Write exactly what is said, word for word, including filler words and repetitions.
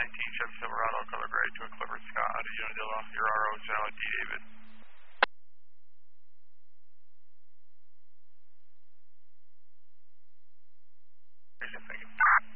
nineteen Chevy Silverado, color gray to a Clifford Scott out of Unadilla. Your R O, General D. David.